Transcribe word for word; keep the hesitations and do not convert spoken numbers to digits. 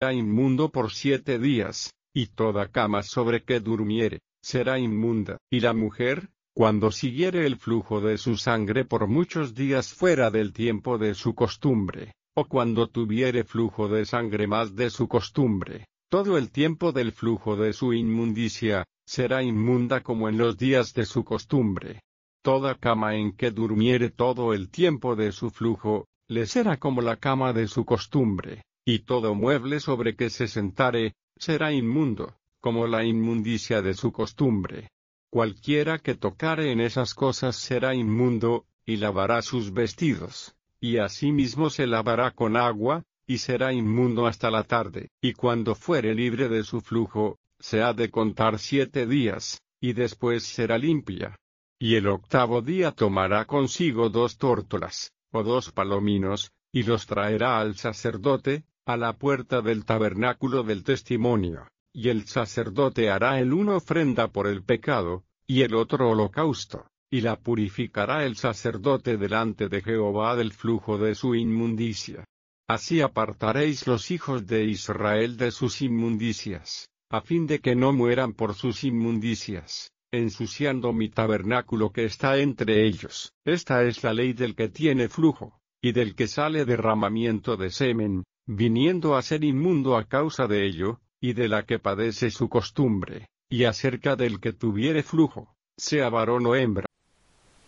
inmundo por siete días, y toda cama sobre que durmiere, será inmunda. Y la mujer, cuando siguiere el flujo de su sangre por muchos días fuera del tiempo de su costumbre, o cuando tuviere flujo de sangre más de su costumbre, todo el tiempo del flujo de su inmundicia, será inmunda como en los días de su costumbre. Toda cama en que durmiere todo el tiempo de su flujo, le será como la cama de su costumbre, y todo mueble sobre que se sentare, será inmundo, como la inmundicia de su costumbre. Cualquiera que tocare en esas cosas será inmundo, y lavará sus vestidos, y asimismo se lavará con agua, y será inmundo hasta la tarde. Y cuando fuere libre de su flujo, se ha de contar siete días, y después será limpia. Y el octavo día tomará consigo dos tórtolas, o dos palominos, y los traerá al sacerdote, a la puerta del tabernáculo del testimonio, y el sacerdote hará el uno ofrenda por el pecado, y el otro holocausto, y la purificará el sacerdote delante de Jehová del flujo de su inmundicia. Así apartaréis los hijos de Israel de sus inmundicias, a fin de que no mueran por sus inmundicias, ensuciando mi tabernáculo que está entre ellos. Esta es la ley del que tiene flujo, y del que sale derramamiento de semen, viniendo a ser inmundo a causa de ello, y de la que padece su costumbre, y acerca del que tuviere flujo, sea varón o hembra.